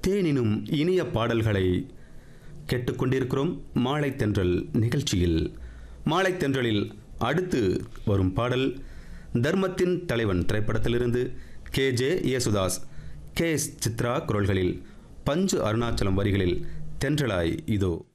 தேனினும் இனிய பாடல்களை கேட்டுக்கொண்டிருக்கிறோம் மாலை தென்றல் நிகழ்ச்சியில். மாலை தென்றலில் அடுத்து வரும் பாடல் தர்மத்தின் தலைவன் திரைப்படத்திலிருந்து KJ யேசுதாஸ், KS சித்ரா குரல்களில், பஞ்சு அருணாச்சலம் வரிகளில் தென்றலாய் இதோ.